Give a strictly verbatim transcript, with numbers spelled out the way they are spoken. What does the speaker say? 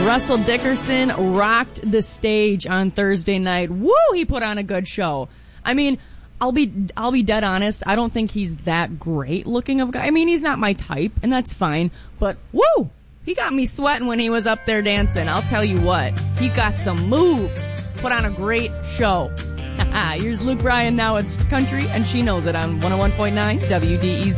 Russell Dickerson rocked the stage on Thursday night. Woo! He put on a good show. I mean, I'll be I'll be dead honest. I don't think he's that great looking of a guy. I mean, he's not my type, and that's fine. But woo! He got me sweating when he was up there dancing. I'll tell you what. He got some moves. Put on a great show. Here's Luke Bryan now. It's country, and she knows it on one oh one point nine W D E Z.